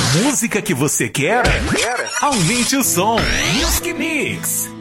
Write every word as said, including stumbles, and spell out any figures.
música que você quer? Aumente o som. Music Mix.